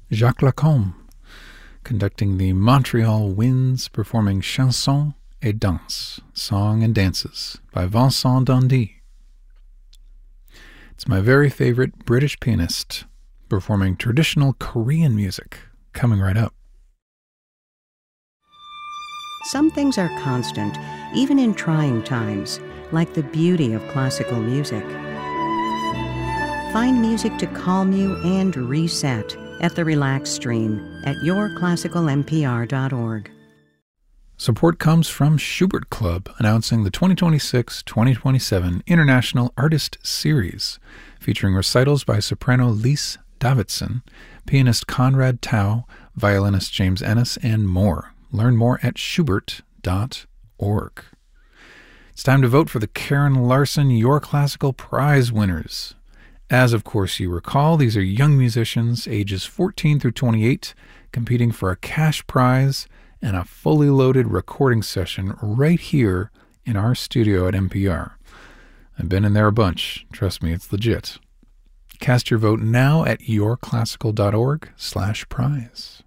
Jacques Lacombe, conducting the Montreal Winds, performing Chansons et Danses, Song and Dances, by Vincent Dundee. It's my very favorite British pianist, performing traditional Korean music, coming right up. Some things are constant, even in trying times, like the beauty of classical music. Find music to calm you and reset at the Relax Stream at yourclassicalmpr.org. Support comes from Schubert Club, announcing the 2026-2027 International Artist Series, featuring recitals by soprano Lise Davidson, pianist Conrad Tao, violinist James Ennis, and more. Learn more at schubert.org. It's time to vote for the Karen Larson Your Classical Prize winners. As of course you recall, these are young musicians ages 14 through 28 competing for a cash prize and a fully loaded recording session right here in our studio at NPR. I've been in there a bunch. Trust me, it's legit. Cast your vote now at yourclassical.org/prize.